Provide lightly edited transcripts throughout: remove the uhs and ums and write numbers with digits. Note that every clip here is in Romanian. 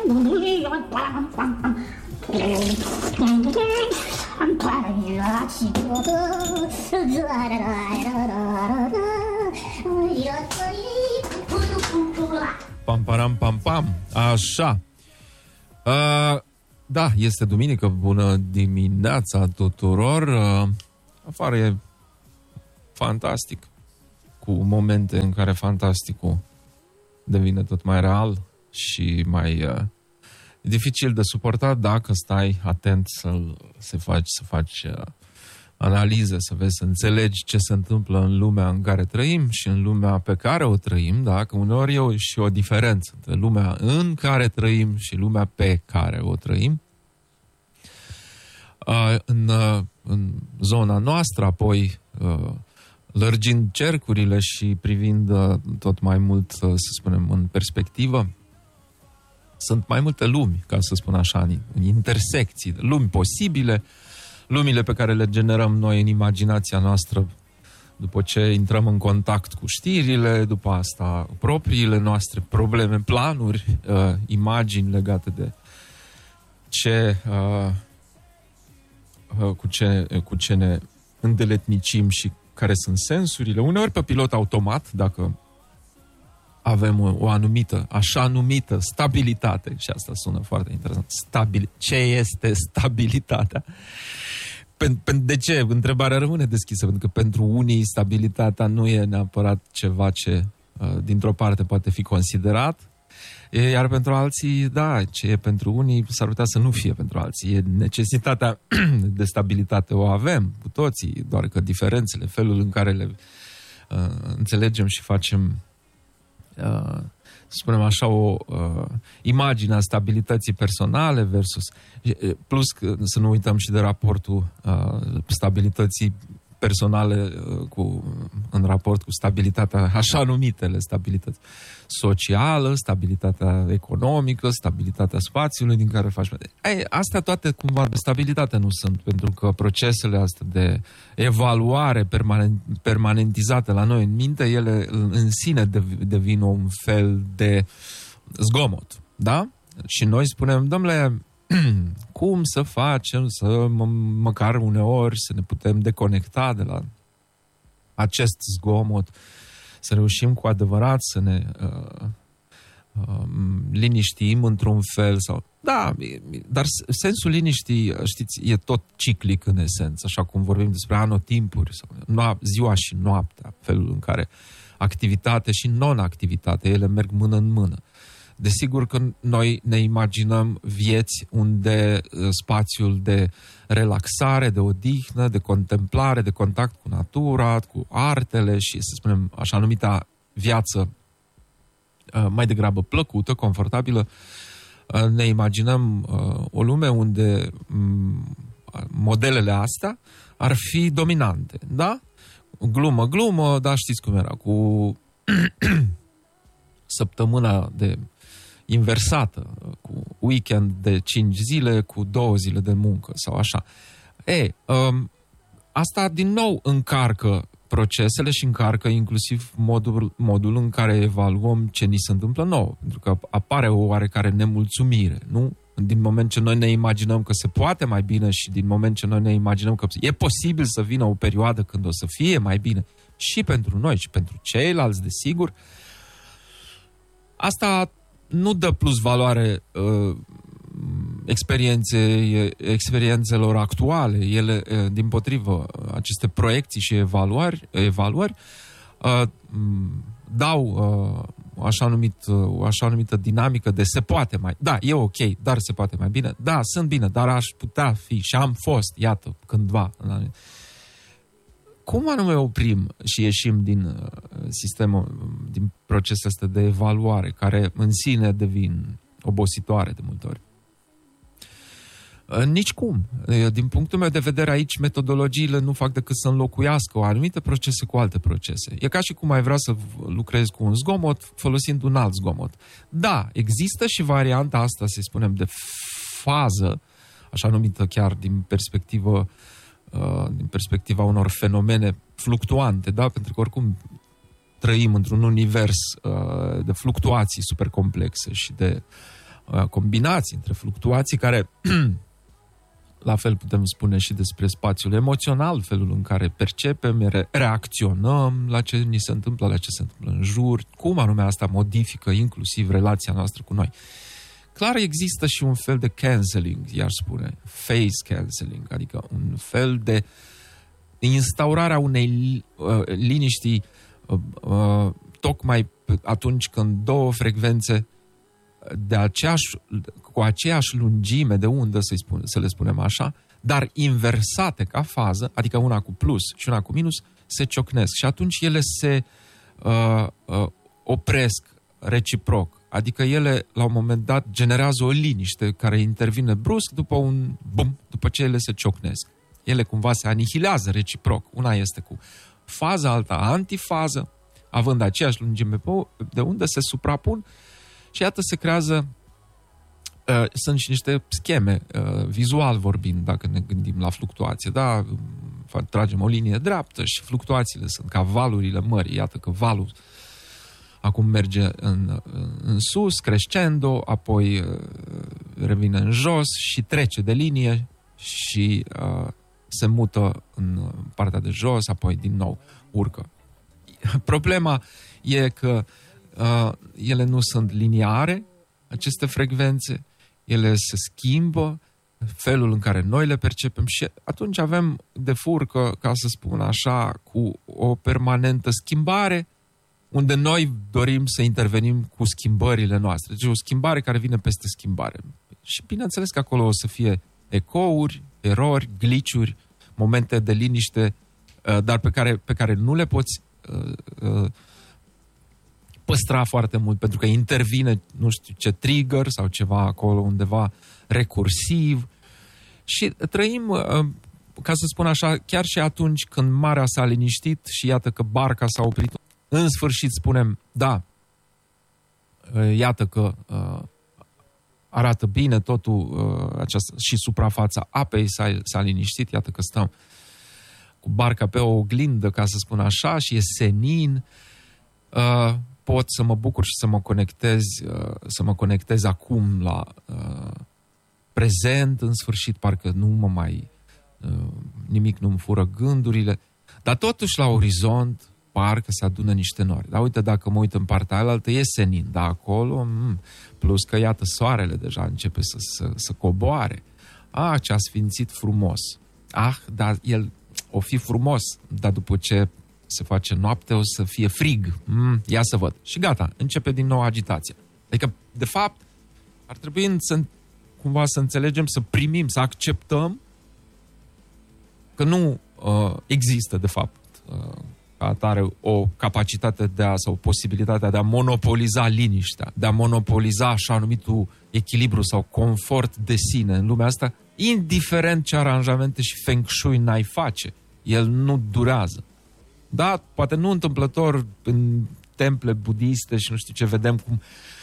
Pam, param, pam, pam. Așa. Da, este duminică. Bună dimineața tuturor. Afară e fantastic, cu momente în care fantasticul devine tot mai real și mai dificil de suportat dacă stai atent să faci analize, să vezi, să înțelegi ce se întâmplă în lumea în care trăim și în lumea pe care o trăim, da? Că uneori e și o diferență între lumea în care trăim și lumea pe care o trăim. În zona noastră, apoi lărgind cercurile și privind tot mai mult, să spunem, în perspectivă, sunt mai multe lumi, ca să spun așa, în intersecții, lumi posibile, lumile pe care le generăm noi în imaginația noastră după ce intrăm în contact cu știrile, după asta propriile noastre probleme, planuri, imagini legate de cu ce ne îndeletnicim și care sunt sensurile. Uneori pe pilot automat, dacă avem o anumită, așa numită stabilitate, și asta sună foarte interesant. Ce este stabilitatea? De ce? Întrebarea rămâne deschisă, pentru că pentru unii stabilitatea nu e neapărat ceva ce dintr-o parte poate fi considerat, iar pentru alții, da, ce e pentru unii s-ar putea să nu fie pentru alții. E necesitatea de stabilitate, o avem cu toții, doar că diferențele, felul în care le înțelegem și facem, să spunem așa, o imagine a stabilității personale versus, plus că să nu uităm și de raportul stabilității personale în raport cu stabilitatea, așa numitele stabilități socială, stabilitatea economică, stabilitatea spațiului din care faci. Astea toate cumva de stabilitate nu sunt, pentru că procesele astea de evaluare permanentizate la noi în minte, ele în sine devin un fel de zgomot, da? Și noi spunem, dom'le, cum să facem să măcar uneori să ne putem deconecta de la acest zgomot, să reușim cu adevărat să ne liniștim într-un fel sau... Da, dar sensul liniștii, știți, e tot ciclic în esență, așa cum vorbim despre anotimpuri, sau ziua și noaptea, felul în care activitate și non-activitate, ele merg mână în mână. Desigur că noi ne imaginăm vieți unde spațiul de relaxare, de odihnă, de contemplare, de contact cu natura, cu artele și, să spunem, așa numita viață mai degrabă plăcută, confortabilă, ne imaginăm o lume unde modelele astea ar fi dominante, da? Glumă, dar știți cum era, cu săptămâna de inversată, cu weekend de 5 zile, cu 2 zile de muncă sau așa. Asta din nou încarcă procesele și încarcă inclusiv modul în care evaluăm ce ni se întâmplă nouă, pentru că apare o oarecare nemulțumire, nu? Din moment ce noi ne imaginăm că se poate mai bine și din moment ce noi ne imaginăm că e posibil să vină o perioadă când o să fie mai bine și pentru noi și pentru ceilalți, desigur, asta nu dă plus valoare experiențelor actuale. Ele, dimpotrivă, aceste proiecții și evaluări dau o așa numită dinamică de se poate mai... Da, e ok, dar se poate mai bine. Da, sunt bine, dar aș putea fi și am fost, iată, cândva. Cum anume oprim și ieșim din sistemul, din procesul ăsta de evaluare, care în sine devin obositoare de multe ori? Nici cum. Din punctul meu de vedere, aici metodologiile nu fac decât să înlocuiască o anumite procese cu alte procese. E ca și cum ai vrea să lucrezi cu un zgomot folosind un alt zgomot. Da, există și varianta asta, să spunem, de fază, așa numită chiar din perspectiva unor fenomene fluctuante, da? Pentru că oricum trăim într-un univers de fluctuații super complexe și de combinații, între fluctuații care, la fel putem spune și despre spațiul emoțional, felul în care percepem, reacționăm la ce ni se întâmplă, la ce se întâmplă în jur, cum anume asta modifică inclusiv relația noastră cu noi. Clar există și un fel de cancelling, i-aș spune, phase cancelling, adică un fel de instaurarea unei liniști tocmai atunci când două frecvențe cu aceeași lungime de undă, să le spunem așa, dar inversate ca fază, adică una cu plus și una cu minus, se ciocnesc și atunci ele se opresc reciproc. Adică ele, la un moment dat, generează o liniște care intervine brusc după un bum, după ce ele se ciocnesc. Ele cumva se anihilează reciproc. Una este cu fază, alta antifază, având aceeași lungime de undă, se suprapun și iată se creează, sunt și niște scheme, vizual vorbind, dacă ne gândim la fluctuație, da? Tragem o linie dreaptă și fluctuațiile sunt ca valurile mării. Iată că valul acum merge în sus, crescendo, apoi revine în jos și trece de linie și se mută în partea de jos, apoi din nou urcă. Problema e că ele nu sunt liniare, aceste frecvențe, ele se schimbă, felul în care noi le percepem și atunci avem de furcă, ca să spun așa, cu o permanentă schimbare, unde noi dorim să intervenim cu schimbările noastre. Deci o schimbare care vine peste schimbare. Și bineînțeles că acolo o să fie ecouri, erori, glitch-uri, momente de liniște, dar pe care nu le poți păstra foarte mult, pentru că intervine, nu știu ce, trigger sau ceva acolo undeva recursiv și trăim, ca să spun așa, chiar și atunci când marea s-a liniștit și iată că barca s-a oprit, în sfârșit spunem, da, iată că arată bine totul, și suprafața apei s-a liniștit, iată că stăm cu barca pe o oglindă, ca să spun așa, și e senin, pot să mă bucur și să mă conectez acum la prezent, în sfârșit, parcă nu mă mai nimic nu-mi fură gândurile, dar totuși la orizont parcă se adună niște nori. Dar uite, dacă mă uit în partea alaltă, e senin, dar acolo, plus că iată, soarele deja începe să coboare. Ce asfințit frumos. Dar el o fi frumos, dar după ce se face noapte o să fie frig. Ia să văd. Și gata, începe din nou agitația. Adică, de fapt, ar trebui cumva să înțelegem, să primim, să acceptăm că nu există, de fapt, ca atare o capacitate sau posibilitatea de a monopoliza liniștea, de a monopoliza așa numitul echilibru sau confort de sine în lumea asta, indiferent ce aranjamente și feng shui n-ai face. El nu durează. Da, poate nu întâmplător în temple budiste și nu știu ce, vedem cum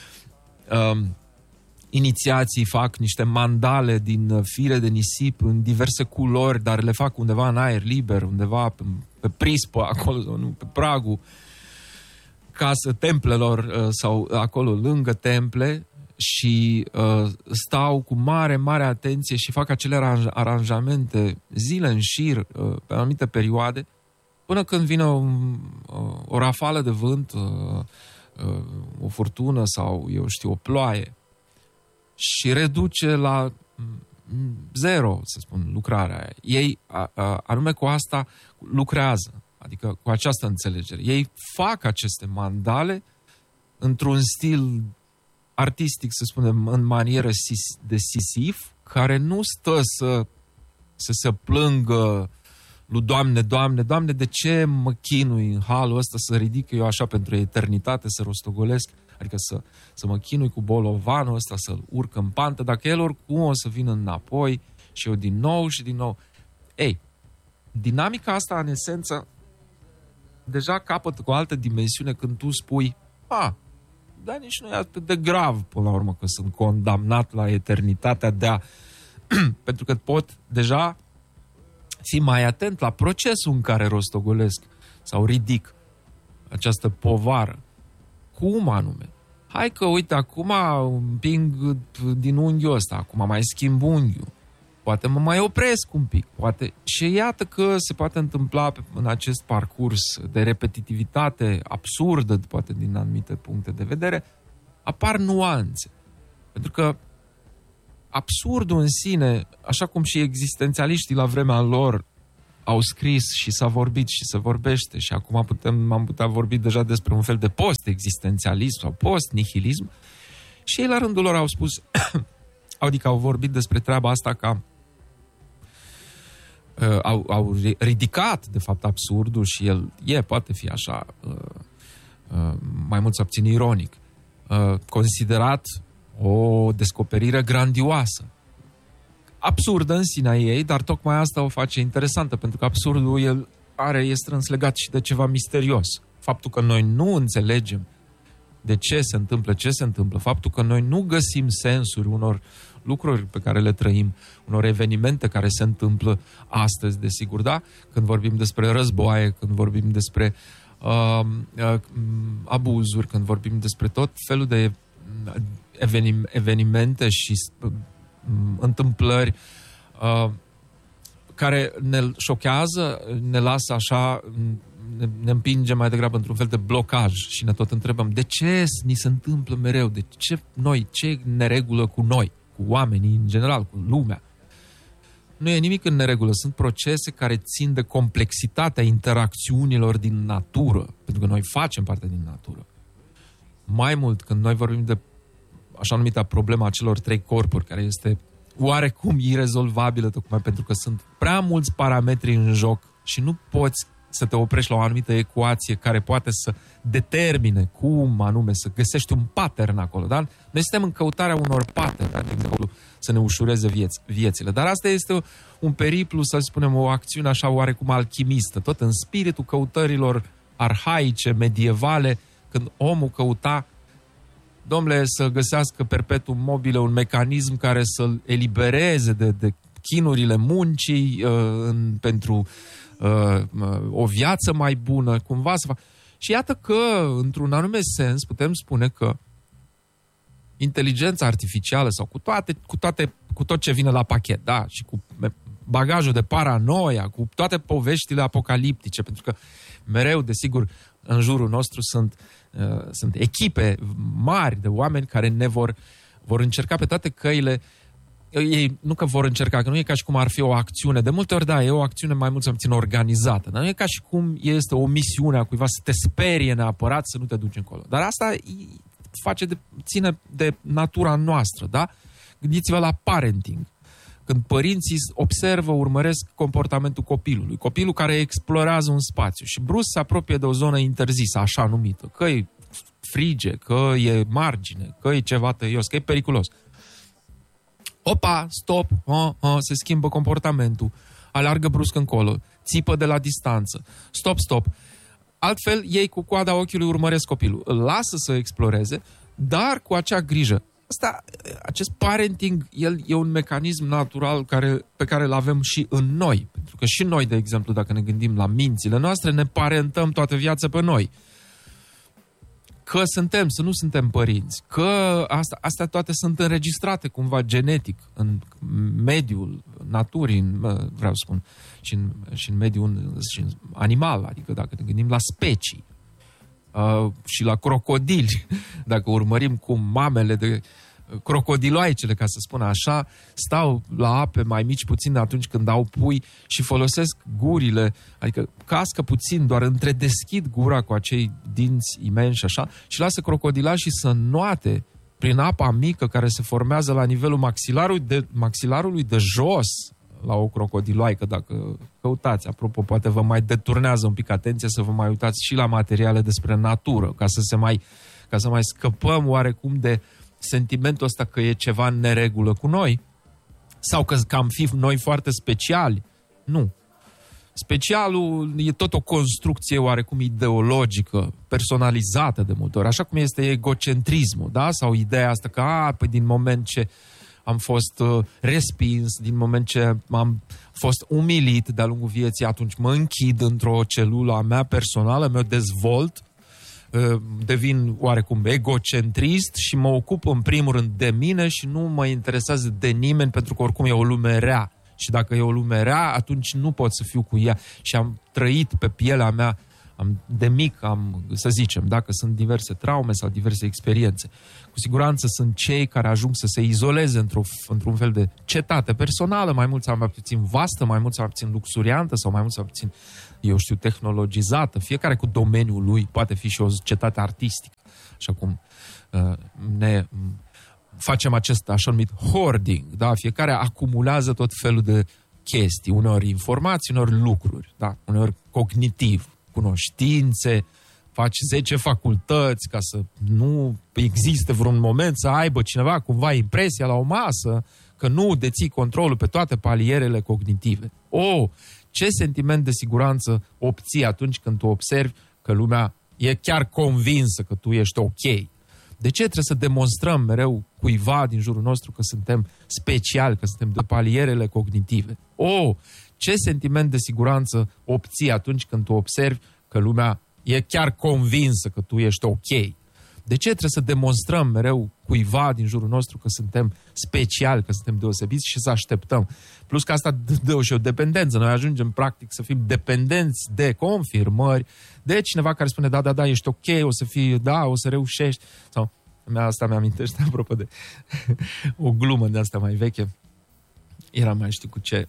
inițiații fac niște mandale din fire de nisip în diverse culori, dar le fac undeva în aer liber, undeva pe prispă, acolo, pe pragul templelor sau acolo lângă temple și stau cu mare, mare atenție și fac acele aranjamente zile în șir, pe anumite perioade, până când vine o rafală de vânt, o furtună sau, eu știu, o ploaie și reduce la zero, să spun, lucrarea aia. Ei, anume cu asta, lucrează, adică cu această înțelegere. Ei fac aceste mandale într-un stil artistic, să spunem, în manieră de Sisif, care nu stă să se plângă lui Doamne, Doamne, Doamne, de ce mă chinui în halul ăsta să ridic eu așa pentru eternitate, să rostogolesc, adică să mă chinui cu bolovanul ăsta, să-l urc în pantă, dacă el oricum o să vină înapoi și eu din nou și din nou. Ei, dinamica asta, în esență, deja capătă cu o altă dimensiune când tu spui, dar nici nu e atât de grav, până la urmă, că sunt condamnat la eternitatea de a... pentru că pot deja fi mai atent la procesul în care rostogolesc sau ridic această povară. Cum anume? hai că, uite, acum împing din unghiul ăsta, acum mai schimb unghiul, poate mă mai opresc un pic, poate. Și iată că se poate întâmpla în acest parcurs de repetitivitate absurdă, poate din anumite puncte de vedere, apar nuanțe. Pentru că absurdul în sine, așa cum și existențialiștii la vremea lor au scris și s-a vorbit și se vorbește și acum am putea vorbi deja despre un fel de post-existențialism sau post-nihilism, și ei la rândul lor au spus, adică au vorbit despre treaba asta ca au ridicat de fapt absurdul și el poate fi așa mai mult sau puțin ironic, considerat o descoperire grandioasă. Absurdă în sinea ei, dar tocmai asta o face interesantă, pentru că absurdul e strâns legat și de ceva misterios. Faptul că noi nu înțelegem de ce se întâmplă, faptul că noi nu găsim sensuri unor lucruri pe care le trăim, unor evenimente care se întâmplă astăzi, desigur, da? Când vorbim despre războaie, când vorbim despre abuzuri, când vorbim despre tot felul de evenimente și întâmplări care ne șochează, ne lasă așa, ne împinge mai degrabă într-un fel de blocaj și ne tot întrebăm de ce ni se întâmplă mereu, de ce ce neregulă cu noi, cu oamenii în general, cu lumea. Nu e nimic în neregulă, sunt procese care țin de complexitatea interacțiunilor din natură, pentru că noi facem parte din natură. Mai mult, când noi vorbim de așa numita problema celor 3 corpuri, care este oarecum irezolvabilă, tocmai pentru că sunt prea mulți parametri în joc și nu poți să te oprești la o anumită ecuație care poate să determine cum anume, să găsești un pattern acolo. Da? Noi suntem în căutarea unor pattern, da? De exemplu, să ne ușureze viețile. Dar asta este un periplu, să spunem, o acțiune așa oarecum alchimistă, tot în spiritul căutărilor arhaice, medievale, când omul căuta, domnule, să găsească perpetuum mobile un mecanism care să-l elibereze de chinurile muncii pentru o viață mai bună, cumva să facă. Și iată că, într-un anume sens, putem spune că inteligența artificială sau cu tot ce vine la pachet, da, și cu bagajul de paranoia, cu toate poveștile apocaliptice, pentru că mereu, desigur, în jurul nostru sunt echipe mari de oameni care ne vor încerca pe toate căile. Ei nu că vor încerca, că nu e ca și cum ar fi o acțiune. De multe ori, da, e o acțiune mai mult sau puțin organizată. Dar nu e ca și cum este o misiune a cuiva să te sperie neapărat să nu te duci încolo. Dar asta ține de natura noastră, da? Gândiți-vă la parenting. Când părinții observă, urmăresc comportamentul copilului. Copilul care explorează un spațiu și brusc se apropie de o zonă interzisă, așa numită. Că e frige, că e margine, că e ceva tăios, că e periculos. Opa, stop, se schimbă comportamentul, alargă brusc încolo, țipă de la distanță, stop. Altfel, ei cu coada ochiului urmăresc copilul, îl lasă să exploreze, dar cu acea grijă. Acest parenting, el e un mecanism natural pe care îl avem și în noi. Pentru că și noi, de exemplu, dacă ne gândim la mințile noastre, ne parentăm toată viața pe noi. Că suntem, să nu suntem părinți, că astea toate sunt înregistrate cumva genetic în mediul naturii, vreau să spun, și în mediul animal, adică dacă ne gândim la specii și la crocodili, dacă urmărim cum mamele de crocodiloaicele, ca să spun așa, stau la ape mai mici puțin atunci când au pui și folosesc gurile, adică cască puțin, doar întredeschid gura cu acei dinți imensi așa și lasă crocodilașii să înoate prin apa mică care se formează la nivelul maxilarului de jos la o crocodiloaică, dacă căutați. Apropo, poate vă mai deturnează un pic atenția să vă mai uitați și la materiale despre natură, ca să mai scăpăm oarecum de sentimentul ăsta că e ceva în neregulă cu noi sau că am fi noi foarte speciali. Nu. Specialul e tot o construcție oarecum ideologică, personalizată de multe ori, așa cum este egocentrismul, da? Sau ideea asta că, din moment ce am fost respins, din moment ce am fost umilit de-a lungul vieții, atunci mă închid într-o celulă a mea personală, mă dezvolt, devin oarecum egocentrist și mă ocup în primul rând de mine și nu mă interesează de nimeni, pentru că oricum e o lume rea. Și dacă e o lume rea, atunci nu pot să fiu cu ea. Și am trăit pe pielea mea, de mic să zicem, dacă sunt diverse traume sau diverse experiențe. Cu siguranță sunt cei care ajung să se izoleze într-un fel de cetate personală, mai mult sau mai puțin vastă, mai mult sau mai puțin luxuriantă sau mai mult sau mai puțin, eu știu, tehnologizată. Fiecare cu domeniul lui, poate fi și o cetate artistică. Așa cum ne facem acest așa numit hoarding, da? Fiecare acumulează tot felul de chestii, uneori informații, uneori lucruri, da? Uneori cognitiv, cunoștințe, faci 10 facultăți ca să nu existe vreun moment să aibă cineva cumva impresia la o masă că nu deții controlul pe toate palierele cognitive. Ce sentiment de siguranță obții atunci când tu observi că lumea e chiar convinsă că tu ești ok. De ce trebuie să demonstrăm mereu cuiva din jurul nostru că suntem speciali, că suntem de palierele cognitive? Ce sentiment de siguranță obții atunci când tu observi că lumea e chiar convinsă că tu ești ok? De ce trebuie să demonstrăm mereu cuiva din jurul nostru că suntem speciali, că suntem deosebiți și să așteptăm? Plus că asta dă și o dependență. Noi ajungem practic să fim dependenți de confirmări, de cineva care spune da, ești ok, o să fii, o să reușești. Sau asta mi-amintește apropo de o glumă de asta mai veche. Era mai știu cu ce...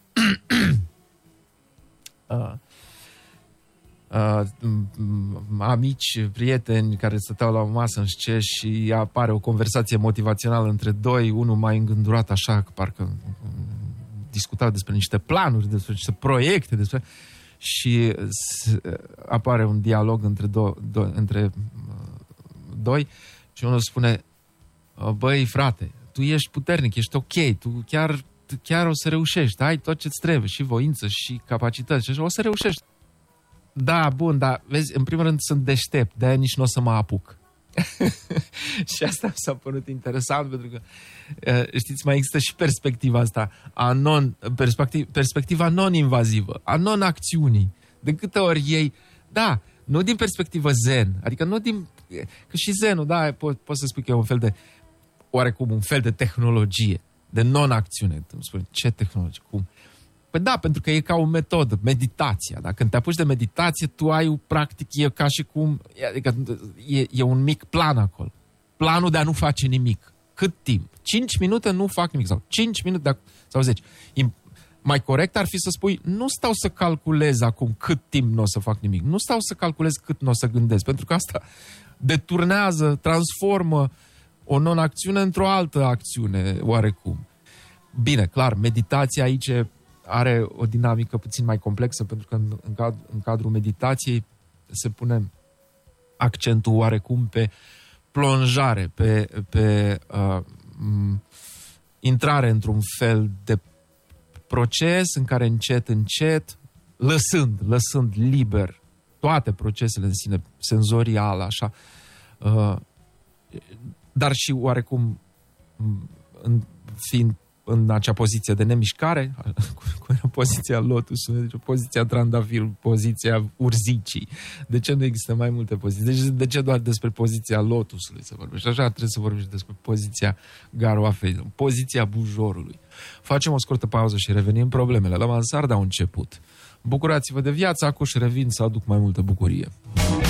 amici, prieteni care stăteau la o masă în sceș și apare o conversație motivațională între doi, unul mai îngândurat așa, că parcă discutau despre niște planuri, despre niște proiecte, și apare un dialog între doi și unul spune: băi frate, tu ești puternic, ești ok, tu chiar o să reușești, ai tot ce-ți trebuie, și voință, și capacități, și o să reușești. Da, bun, dar vezi, în primul rând sunt deștept, de-aia nici nu o să mă apuc. Și asta mi s-a părut interesant, pentru că, știți, mai există și perspectiva asta, perspectiva non-invazivă, a non-acțiunii. De câte ori ei, nu din perspectivă zen, adică nu din... Că și zenul, poți să spui că e oarecum un fel de tehnologie, de non-acțiune. Îmi spune, ce tehnologie? Cum? Păi pentru că e ca o metodă, meditația. Da? Când te apuci de meditație, tu ai, practic, e ca și cum, adică e un mic plan acolo. Planul de a nu face nimic. Cât timp? 5 minute nu fac nimic. Sau 5 minute, sau 10. Mai corect ar fi să spui, nu stau să calculez acum cât timp nu o să fac nimic. Nu stau să calculez cât nu o să gândesc. Pentru că asta deturnează, transformă o non-acțiune într-o altă acțiune, oarecum. Bine, clar, meditația aici are o dinamică puțin mai complexă, pentru că în cadrul meditației se pune accentul oarecum pe plonjare, pe intrare într-un fel de proces în care încet, lăsând liber toate procesele în sine, senzorial, așa, dar și oarecum fiind în acea poziție de nemișcare, cu poziția lotusului, deci poziția trandafir, poziția urzicii. De ce nu există mai multe poziții? Deci de ce doar despre poziția lotusului să vorbești? Așa trebuie să vorbești despre poziția garoafei, poziția bujorului. Facem o scurtă pauză și revenim. Problemele la mansardă au început. Bucurați-vă de viață, acum și revin să aduc mai multă bucurie.